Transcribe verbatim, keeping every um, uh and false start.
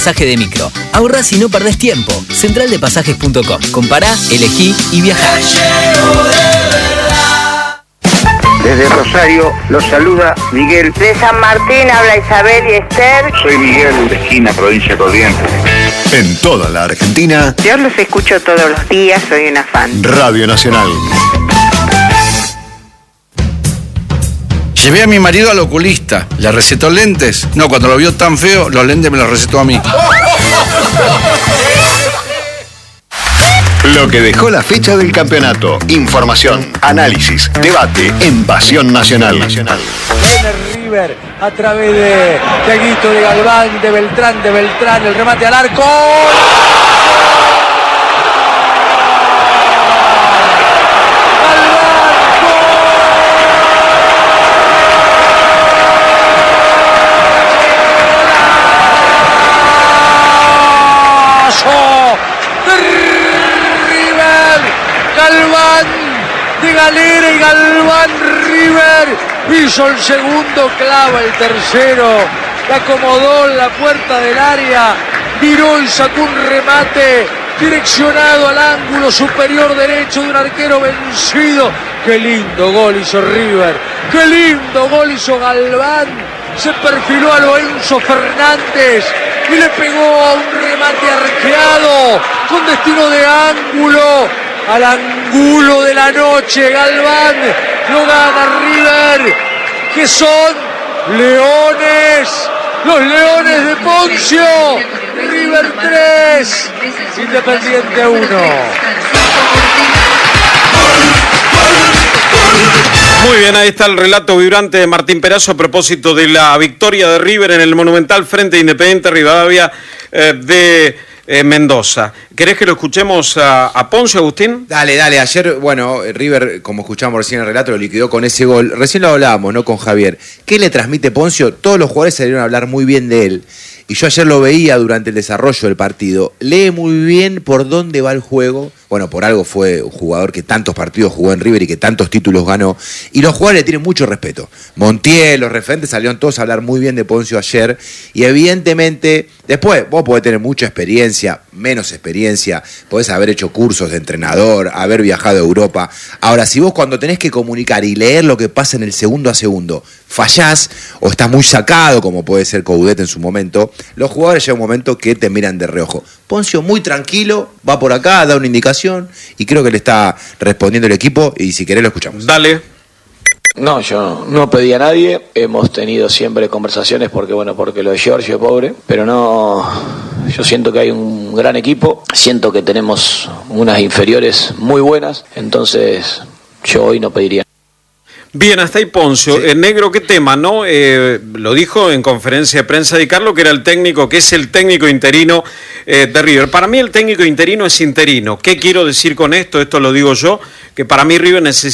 Pasaje de micro. Ahorrás y no perdés tiempo. central de pasajes punto com. Compará, elegí y viajá. Desde Rosario los saluda Miguel. De San Martín habla Isabel y Esther. Soy Miguel, de Esquina, provincia de Corrientes. En toda la Argentina. Yo los escucho todos los días, soy una fan. Radio Nacional. Llevé a mi marido al oculista. ¿Le recetó lentes? No, cuando lo vio tan feo, los lentes me los recetó a mí. Lo que dejó la fecha del campeonato. Información, análisis, debate en Pasión Nacional. Viene River a través de Teguito, de Galván, de Beltrán, de Beltrán, el remate al arco. Galván de Galera y Galván River hizo el segundo, clava el tercero, la acomodó en la puerta del área, viró y sacó un remate direccionado al ángulo superior derecho de un arquero vencido. Qué lindo gol hizo River, qué lindo gol hizo Galván, se perfiló a lo Enzo Fernández y le pegó a un remate arqueado con destino de ángulo. Al ángulo de la noche, Galván lo gana River, que son leones, los leones de Poncio. River tres, Independiente uno. Muy bien, ahí está el relato vibrante de Martín Perazo a propósito de la victoria de River en el Monumental frente a Independiente Rivadavia eh, de eh, Mendoza. ¿Querés que lo escuchemos a, a Poncio, Agustín? Dale, dale. Ayer, bueno, River, como escuchamos recién en el relato, lo liquidó con ese gol. Recién lo hablábamos, ¿no? Con Javier. ¿Qué le transmite Poncio? Todos los jugadores salieron a hablar muy bien de él. Y yo ayer lo veía durante el desarrollo del partido. Lee muy bien por dónde va el juego. Bueno, por algo fue un jugador que tantos partidos jugó en River y que tantos títulos ganó. Y los jugadores le tienen mucho respeto. Montiel, los referentes salieron todos a hablar muy bien de Poncio ayer. Y evidentemente, después vos podés tener mucha experiencia, menos experiencia. Podés haber hecho cursos de entrenador, haber viajado a Europa. Ahora, si vos cuando tenés que comunicar y leer lo que pasa en el segundo a segundo, fallás o estás muy sacado, como puede ser Coudet en su momento, los jugadores llega un momento que te miran de reojo. Poncio muy tranquilo, va por acá, da una indicación y creo que le está respondiendo el equipo y si querés lo escuchamos. Dale. No, yo no pedí a nadie, hemos tenido siempre conversaciones porque bueno, porque lo de Giorgio es pobre, pero no, yo siento que hay un gran equipo, siento que tenemos unas inferiores muy buenas, entonces yo hoy no pediría. Bien, hasta ahí Poncio. Sí. El negro, ¿qué tema, no? Eh, lo dijo en conferencia de prensa Di Carlo, que era el técnico, que es el técnico interino eh, de River. Para mí el técnico interino es interino. ¿Qué quiero decir con esto? Esto lo digo yo, que para mí River necesita